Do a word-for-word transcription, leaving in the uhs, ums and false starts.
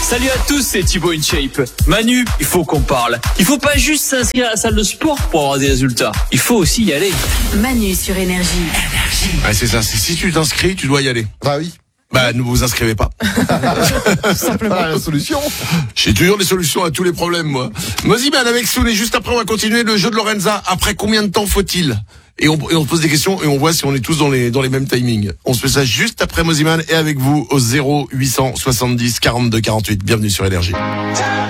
Salut à tous, c'est Thibaut InShape. Manu, il faut qu'on parle. Il faut pas juste s'inscrire à la salle de sport pour avoir des résultats. Il faut aussi y aller. Manu sur Énergie. Ouais, c'est ça, c'est si tu t'inscris, tu dois y aller. Bah oui. Bah, ne vous inscrivez pas. Simplement la solution. J'ai toujours des solutions à tous les problèmes, moi. Moziman avec Soun, et juste après, on va continuer le jeu de Lorenza. Après combien de temps faut-il? Et on, et on pose des questions et on voit si on est tous dans les, dans les mêmes timings. On se fait ça juste après Moziman et avec vous au zéro huit cent soixante-dix quarante-deux quarante-huit. Bienvenue sur Énergie.